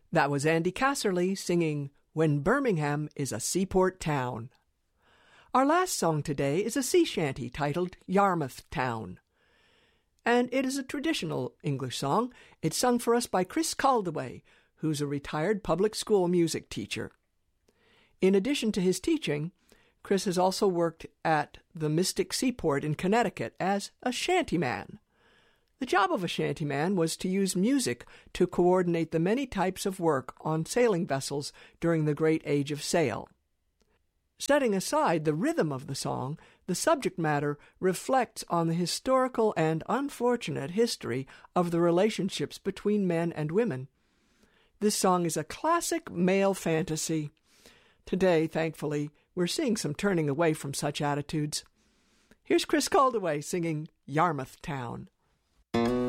That was Andy Casserly singing When Birmingham is a Seaport Town. Our last song today is a sea shanty titled Yarmouth Town. And it is a traditional English song. It's sung for us by Chris Caldaway, who's a retired public school music teacher. In addition to his teaching, Chris has also worked at the Mystic Seaport in Connecticut as a shantyman. The job of a shantyman was to use music to coordinate the many types of work on sailing vessels during the great age of sail. Setting aside the rhythm of the song, the subject matter reflects on the historical and unfortunate history of the relationships between men and women. This song is a classic male fantasy. Today, thankfully, we're seeing some turning away from such attitudes. Here's Chris Caldaway singing Yarmouth Town.